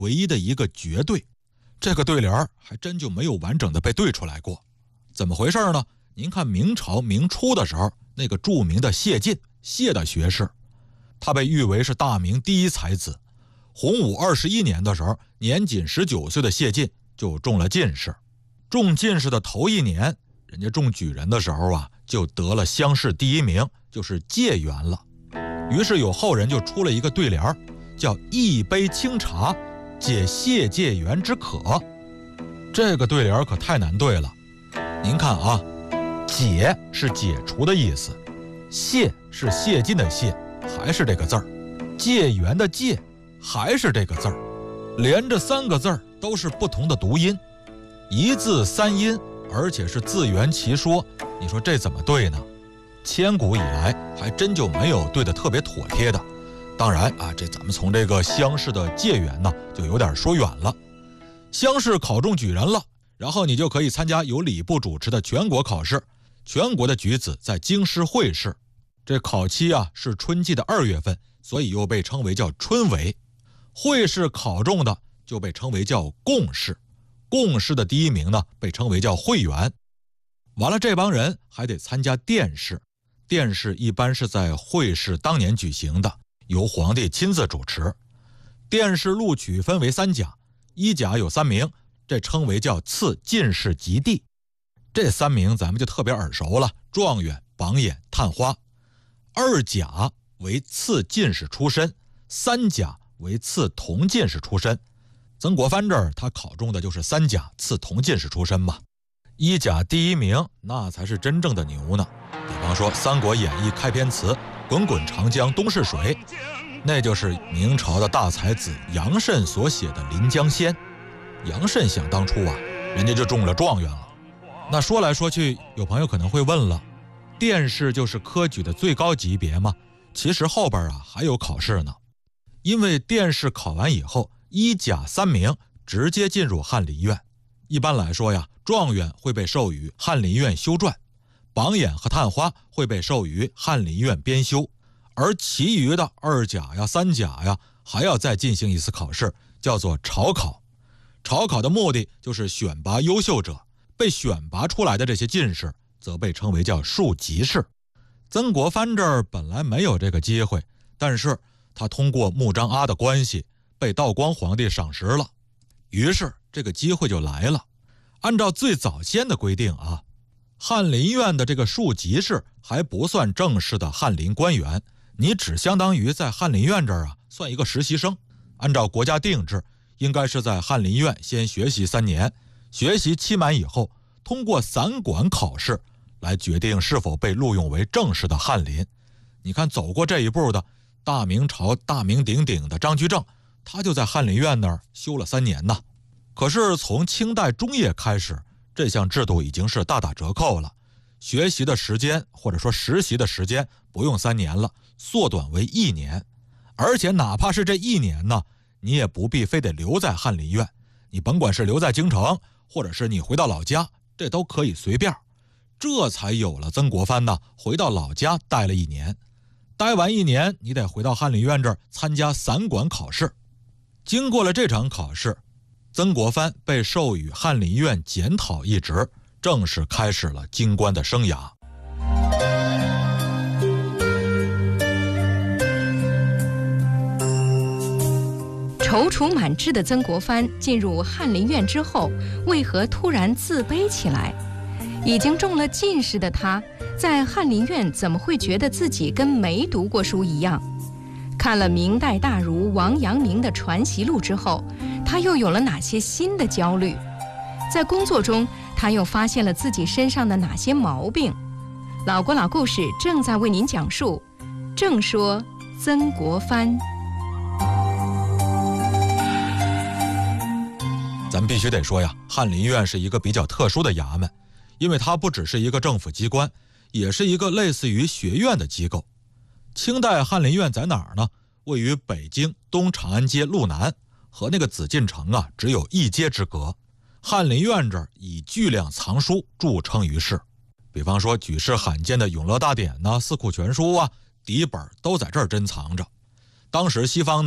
唯一的一个绝对，这个对联还真就没有完整的被对出来过。怎么回事呢？您看明朝明初的时候，那个著名的谢晋，谢的学士，他被誉为是大明第一才子。洪武21年的时候，年仅19岁的谢晋就中了进士。中进士的头一年，人家中举人的时候啊，就得了乡试第1名，就是解元了。于是有后人就出了一个对联，叫一杯清茶解谢解元之渴。这个对联可太难对了。您看啊，解是解除的意思，谢是谢晋的谢，还是这个字儿，解元的解还是这个字儿，连着3个字儿都是不同的读音，一字3音，而且是自圆其说，你说这怎么对呢？千古以来还真就没有对得特别妥帖的。当然啊，这咱们从这个乡试的解元呢，就有点说远了。乡试考中举人了，然后你就可以参加由礼部主持的全国考试。全国的举子在京师会试，这考期啊是春季的2月份，所以又被称为叫春闱。会试考中的就被称为叫贡士，贡士的第1名呢被称为叫会员。完了，这帮人还得参加殿试，殿试一般是在会试当年举行的，由皇帝亲自主持。殿试录取分为3甲，1甲有3名，这称为叫次进士及第。这3名咱们就特别耳熟了，状元、榜眼、探花。2甲为次进士出身，3甲为次同进士出身。曾国藩这儿他考中的就是3甲次同进士出身嘛。1甲第1名那才是真正的牛呢。比方说《三国演义》开篇词滚滚长江东逝水，那就是明朝的大才子杨慎所写的《临江仙》。杨慎想当初啊，人家就中了状元了。那说来说去，有朋友可能会问了，殿试就是科举的最高级别吗？其实后边啊还有考试呢。因为殿试考完以后，1甲3名直接进入翰林院。一般来说呀，状元会被授予翰林院修撰，榜眼和探花会被授予翰林院编修，而其余的2甲呀、3甲呀，还要再进行一次考试，叫做朝考。朝考的目的就是选拔优秀者，被选拔出来的这些进士则被称为叫庶吉士。曾国藩这儿本来没有这个机会，但是他通过穆彰阿的关系被道光皇帝赏识了，于是这个机会就来了。按照最早先的规定啊，翰林院的这个庶吉士还不算正式的翰林官员，你只相当于在翰林院这儿啊算一个实习生。按照国家定制，应该是在翰林院先学习3年，学习期满以后，通过散馆考试来决定是否被录用为正式的翰林。你看走过这一步的大明朝大名鼎鼎的张居正，他就在翰林院那儿修了3年呢。可是从清代中叶开始，这项制度已经是大打折扣了，学习的时间或者说实习的时间不用3年了，缩短为1年。而且哪怕是这1年呢，你也不必非得留在翰林院，你甭管是留在京城，或者是你回到老家，这都可以随便。这才有了曾国藩呢回到老家待了1年，待完1年，你得回到翰林院这儿参加散馆考试。经过了这场考试，曾国藩被授予翰林院检讨一职，正式开始了京官的生涯。 踌躇满志的曾国藩进入翰林院之后，为何突然自卑起来？已经中了进士的他，在翰林院怎么会觉得自己跟没读过书一样？看了明代大儒王阳明的《传习录》之后，他又有了哪些新的焦虑？在工作中，他又发现了自己身上的哪些毛病？老国老故事正在为您讲述，正说曾国藩。 咱们必须得说呀，翰林院是一个比较特殊的衙门，因为它不只是一个政府机关，也是一个类似于学院的机构。清代翰林院在哪儿呢？位于北京东长安街路南，和那个紫禁城啊只有1街之隔。翰林院这儿以巨量藏书著称于世，比方说举世罕见的《永乐大典》呐、《四库全书》啊，底本都在这儿珍藏着。当时西方呢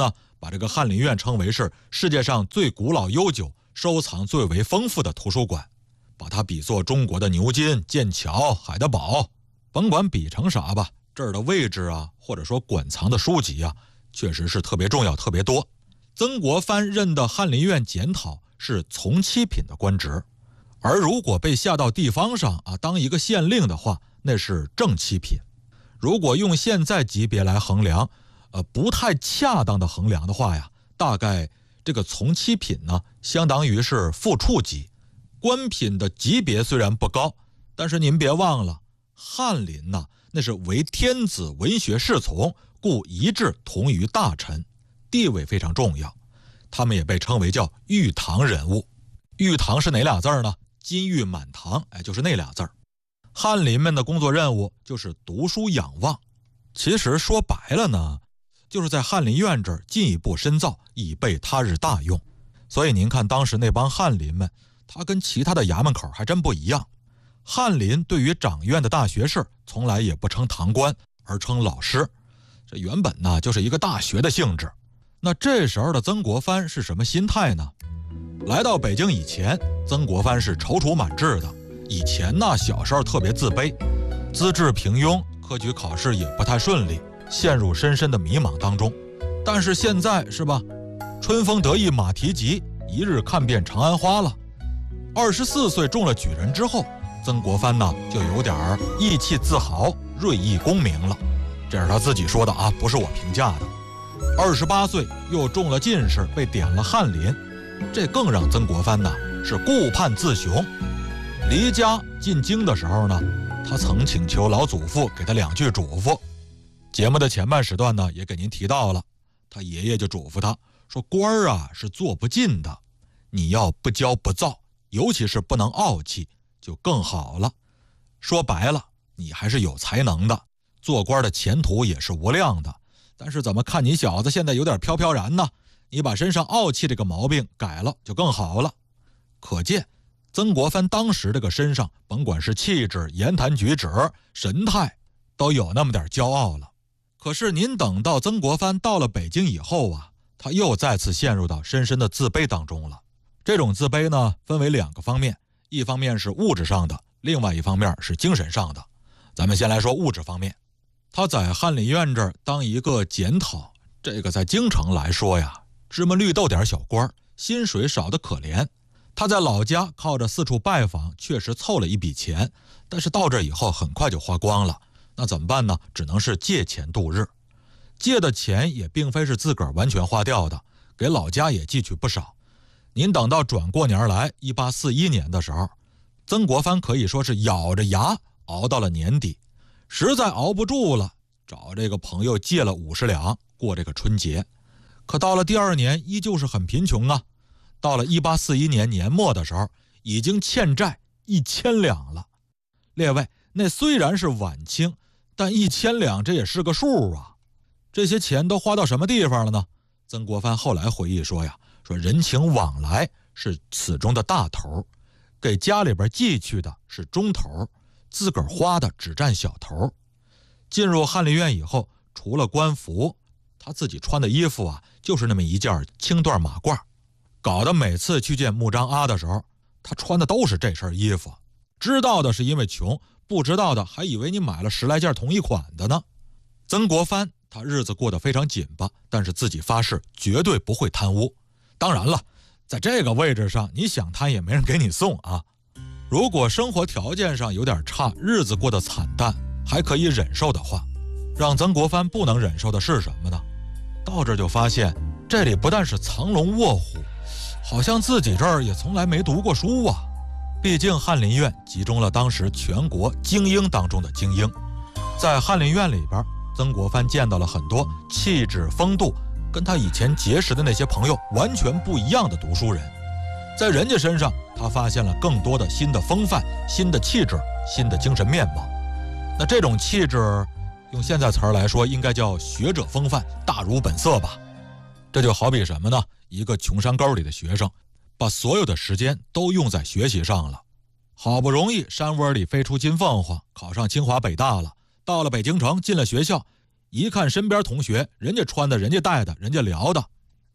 把这个翰林院称为是世界上最古老悠久、收藏最为丰富的图书馆，把它比作中国的牛津、剑桥、海德堡，甭管比成啥吧，这儿的位置啊，或者说馆藏的书籍啊，确实是特别重要、特别多。曾国藩任的翰林院检讨是从七品的官职，而如果被下到地方上啊，当一个县令的话，那是正七品。如果用现在级别来衡量，不太恰当的衡量的话呀，大概这个从七品呢，相当于是副处级。官品的级别虽然不高，但是您别忘了，翰林呢，那是为天子文学侍从，故一致同于大臣，地位非常重要。他们也被称为叫玉堂人物。玉堂是哪俩字呢？金玉满堂，就是那俩字。翰林们的工作任务就是读书养望，其实说白了呢，就是在翰林院这儿进一步深造，以备他日大用。所以您看当时那帮翰林们，他跟其他的衙门口还真不一样。翰林对于掌院的大学士从来也不称堂官，而称老师，这原本呢就是一个大学的性质。那这时候的曾国藩是什么心态呢？来到北京以前，曾国藩是踌躇满志的。以前呢，小时候特别自卑，资质平庸，科举考试也不太顺利，陷入深深的迷茫当中。但是现在是吧，春风得意马蹄疾，一日看遍长安花了。24岁中了举人之后，曾国藩呢就有点意气自豪，锐意功名了。这是他自己说的啊，不是我评价的。28岁又中了进士，被点了翰林，这更让曾国藩呢是顾盼自雄。离家进京的时候呢，他曾请求老祖父给他2句嘱咐。节目的前半时段呢，也给您提到了，他爷爷就嘱咐他说，官儿啊是做不尽的，你要不骄不躁，尤其是不能傲气，就更好了。说白了，你还是有才能的，做官的前途也是无量的，但是怎么看你小子现在有点飘飘然呢？你把身上傲气这个毛病改了就更好了。可见曾国藩当时这个身上，甭管是气质、言谈举止、神态，都有那么点骄傲了。可是您等到曾国藩到了北京以后啊，他又再次陷入到深深的自卑当中了。这种自卑呢，分为2个方面，一方面是物质上的，另外一方面是精神上的。咱们先来说物质方面，他在翰林院这儿当一个检讨，这个在京城来说呀，芝麻绿豆点小官，薪水少得可怜。他在老家靠着四处拜访，确实凑了一笔钱，但是到这以后很快就花光了。那怎么办呢？只能是借钱度日。借的钱也并非是自个儿完全花掉的，给老家也寄去不少。您等到转过年来1841年的时候，曾国藩可以说是咬着牙熬到了年底，实在熬不住了，找这个朋友借了50两过这个春节。可到了第2年依旧是很贫穷啊。到了1841年年末的时候，已经欠债1000两了。列位，那虽然是晚清，但1000两这也是个数啊。这些钱都花到什么地方了呢？曾国藩后来回忆说呀，说人情往来是此中的大头，给家里边寄去的是中头，自个儿花的只占小头。进入翰林院以后，除了官服，他自己穿的衣服啊，就是那么一件青缎马褂，搞得每次去见穆彰阿的时候，他穿的都是这身衣服。知道的是因为穷，不知道的还以为你买了10来件同一款的呢。曾国藩他日子过得非常紧巴，但是自己发誓绝对不会贪污。当然了，在这个位置上，你想贪也没人给你送啊。如果生活条件上有点差，日子过得惨淡，还可以忍受的话，让曾国藩不能忍受的是什么呢？到这就发现这里不但是藏龙卧虎，好像自己这儿也从来没读过书啊。毕竟翰林院集中了当时全国精英当中的精英，在翰林院里边，曾国藩见到了很多气质风度跟他以前结识的那些朋友完全不一样的读书人。在人家身上，他发现了更多的新的风范、新的气质、新的精神面貌。那这种气质，用现在词儿来说，应该叫学者风范，大儒本色吧。这就好比什么呢？一个穷山沟里的学生，把所有的时间都用在学习上了。好不容易山窝里飞出金凤凰，考上清华北大了，到了北京城，进了学校，一看身边同学，人家穿的，人家戴的，人家聊的，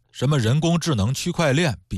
什么人工智能、区块链比